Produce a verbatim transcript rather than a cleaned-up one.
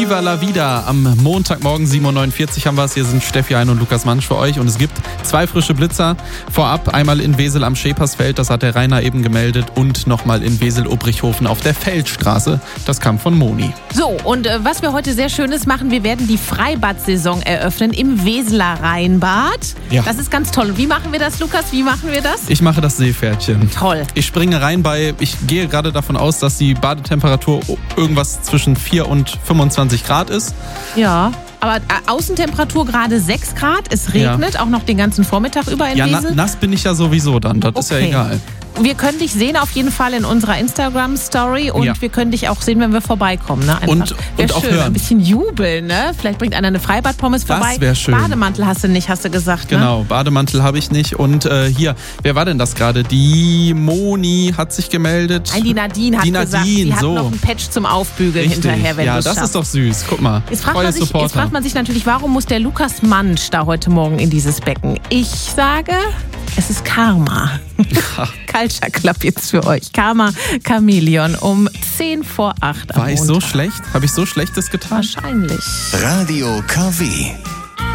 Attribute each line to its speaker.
Speaker 1: Viva la Vida. Am Montagmorgen sieben Uhr neunundvierzig haben wir es. Hier sind Steffi Hein und Lukas Mansch für euch. Und es gibt zwei frische Blitzer. Vorab einmal in Wesel am Schäpersfeld, das hat der Rainer eben gemeldet. Und nochmal in Wesel-Obrichhofen auf der Feldstraße. Das kam von Moni.
Speaker 2: So, und äh, was wir heute sehr Schönes machen, wir werden die Freibad-Saison eröffnen im Weseler Rheinbad.
Speaker 1: Ja.
Speaker 2: Das ist ganz toll. Und wie machen wir das, Lukas? Wie machen wir das?
Speaker 1: Ich mache das Seepferdchen.
Speaker 2: Toll.
Speaker 1: Ich springe rein bei, ich gehe gerade davon aus, dass die Badetemperatur irgendwas zwischen vier und fünfundzwanzig Grad ist.
Speaker 2: Ja. Aber äh, Außentemperatur gerade sechs Grad. Es regnet ja auch noch den ganzen Vormittag über in
Speaker 1: ja,
Speaker 2: Wesel.
Speaker 1: Na, nass bin ich ja sowieso dann. Das
Speaker 2: okay.
Speaker 1: ist ja egal.
Speaker 2: Wir können dich sehen auf jeden Fall in unserer Instagram-Story und
Speaker 1: ja.
Speaker 2: wir können dich auch sehen, wenn wir vorbeikommen. Ne? Einfach.
Speaker 1: Und, und auch
Speaker 2: schön.
Speaker 1: hören.
Speaker 2: Ein bisschen jubeln, ne? Vielleicht bringt einer eine Freibad-Pommes vorbei.
Speaker 1: Das wäre schön.
Speaker 2: Bademantel hast du nicht, hast du gesagt, ne?
Speaker 1: Genau, Bademantel habe ich nicht. Und äh, hier, wer war denn das gerade? Die Moni hat sich gemeldet.
Speaker 2: Nein, die Nadine hat
Speaker 1: die
Speaker 2: gesagt,
Speaker 1: Nadine,
Speaker 2: sie hat
Speaker 1: so.
Speaker 2: noch ein Patch zum Aufbügeln
Speaker 1: Richtig.
Speaker 2: hinterher, wenn
Speaker 1: ja,
Speaker 2: du es
Speaker 1: das
Speaker 2: schaffst.
Speaker 1: ist doch süß. Guck mal,
Speaker 2: Jetzt fragt,
Speaker 1: treue
Speaker 2: man sich, jetzt
Speaker 1: Supporter.
Speaker 2: fragt man sich natürlich, warum muss der Lukas Mansch da heute Morgen in dieses Becken? Ich sage, es ist Karma. Culture Club jetzt für euch. Karma Chameleon um zehn vor acht am
Speaker 1: War ich
Speaker 2: Montag.
Speaker 1: so schlecht? Habe ich so Schlechtes getan?
Speaker 2: Wahrscheinlich.
Speaker 3: Radio K W